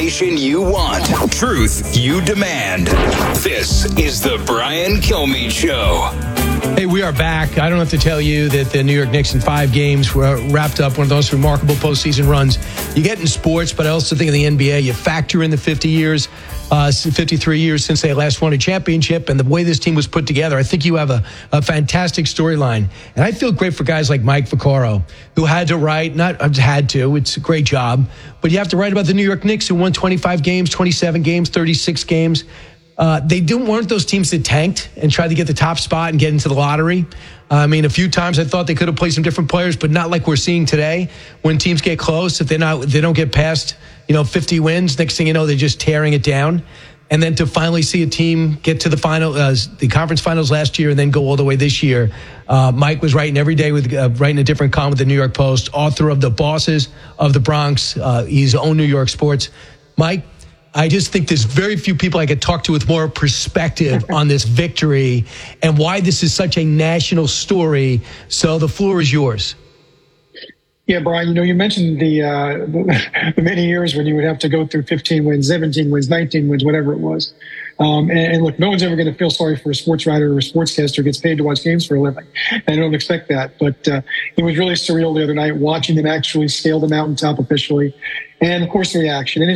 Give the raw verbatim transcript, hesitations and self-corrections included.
information you want, truth you demand. This is the Brian Kilmeade Show. Hey, we are back. I don't have to tell you that the New York Knicks in five games were wrapped up one of those remarkable postseason runs you get in sports, but I also think in the N B A, you factor in the fifty years, uh, fifty-three years since they last won a championship, and the way this team was put together. I think you have a, a fantastic storyline. And I feel great for guys like Mike Vaccaro, who had to write, not had to, it's a great job, but you have to write about the New York Knicks, who won twenty-five games, twenty-seven games, thirty-six games. Uh, they didn't weren't those teams that tanked and tried to get the top spot and get into the lottery. Uh, I mean, a few times I thought they could have played some different players, but not like we're seeing today. When teams get close, if they're not, they don't get past, you know, fifty wins. Next thing you know, they're just tearing it down. And then to finally see a team get to the final, uh, the conference finals last year, and then go all the way this year. Uh, Mike was writing every day with uh, writing a different column with the New York Post. Author of The Bosses of the Bronx. Uh, he's owned New York sports. Mike, I just think there's very few people I could talk to with more perspective on this victory and why this is such a national story. So the floor is yours. Yeah, Brian, you know, you mentioned the, uh, the, the many years when you would have to go through fifteen wins, seventeen wins, nineteen wins, whatever it was. Um, and, and look, no one's ever going to feel sorry for a sports writer or a sportscaster who gets paid to watch games for a living. I don't expect that. But uh, it was really surreal the other night watching them actually scale the mountaintop officially. And, of course, the reaction. And